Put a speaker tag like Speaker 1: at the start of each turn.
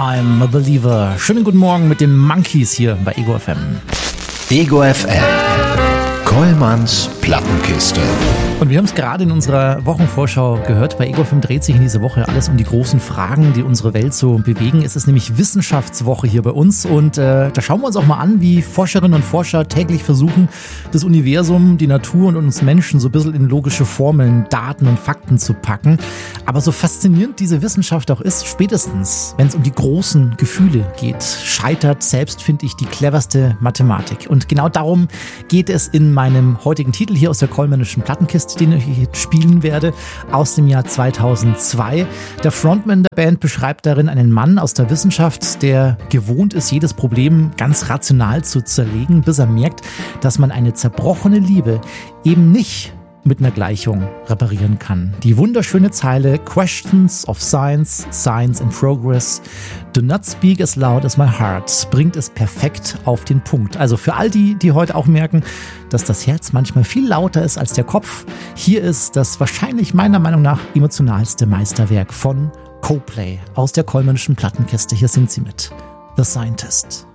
Speaker 1: I'm a Believer. Schönen guten Morgen mit den Monkeys hier bei Ego FM.
Speaker 2: Ego FM. Kollmanns Plattenkiste.
Speaker 1: Und wir haben es gerade in unserer Wochenvorschau gehört. Bei Ego FM dreht sich in dieser Woche alles um die großen Fragen, die unsere Welt so bewegen. Es ist nämlich Wissenschaftswoche hier bei uns. Und da schauen wir uns auch mal an, wie Forscherinnen und Forscher täglich versuchen, das Universum, die Natur und uns Menschen so ein bisschen in logische Formeln, Daten und Fakten zu packen. Aber so faszinierend diese Wissenschaft auch ist, spätestens, wenn es um die großen Gefühle geht, scheitert selbst, finde ich, die cleverste Mathematik. Und genau darum geht es in meinem heutigen Titel hier aus der Kollmännischen Plattenkiste, den ich jetzt spielen werde, aus dem Jahr 2002. Der Frontman der Band beschreibt darin einen Mann aus der Wissenschaft, der gewohnt ist, jedes Problem ganz rational zu zerlegen, bis er merkt, dass man eine zerbrochene Liebe eben nicht mit einer Gleichung reparieren kann. Die wunderschöne Zeile Questions of Science, Science in Progress, do not speak as loud as my heart, bringt es perfekt auf den Punkt. Also für all die, die heute auch merken, dass das Herz manchmal viel lauter ist als der Kopf, hier ist das wahrscheinlich meiner Meinung nach emotionalste Meisterwerk von Coldplay aus der Kollmännischen Plattenkiste. Hier sind sie mit The Scientist.